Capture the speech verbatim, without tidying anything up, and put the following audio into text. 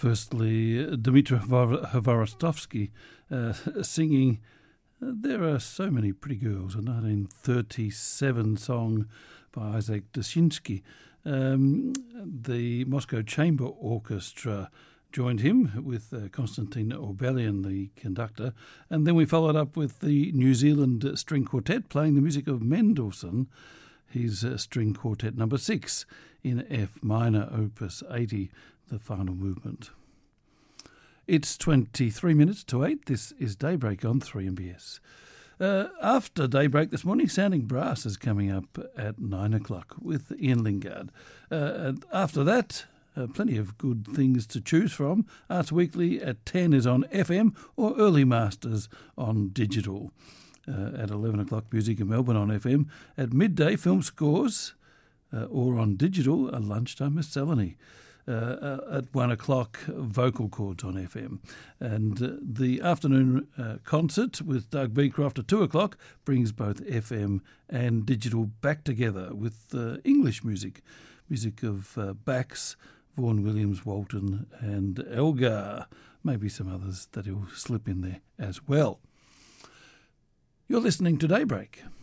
Firstly, Dmitry Hvorostovsky uh, singing There Are So Many Pretty Girls, a nineteen thirty-seven song by Isaac Dushinsky. Um, the Moscow Chamber Orchestra joined him with uh, Konstantin Orbelian, the conductor, and then we followed up with the New Zealand String Quartet playing the music of Mendelssohn, his uh, String Quartet number six in F minor, opus eighty, the final movement. It's twenty-three minutes to eight. This is Daybreak on three M B S. Uh, after Daybreak this morning, Sounding Brass is coming up at nine o'clock with Ian Lingard. Uh, and after that, uh, plenty of good things to choose from. Arts Weekly at ten is on F M or Early Masters on digital. Uh, at eleven o'clock, Music in Melbourne on F M. At midday, Film Scores uh, or on digital, a lunchtime miscellany. Uh, at one o'clock, Vocal Chords on F M. And uh, the afternoon uh, concert with Doug Beecroft at two o'clock brings both F M and digital back together with uh, English music. Music of uh, Bax, Vaughan Williams, Walton and Elgar. Maybe some others that will slip in there as well. You're listening to Daybreak.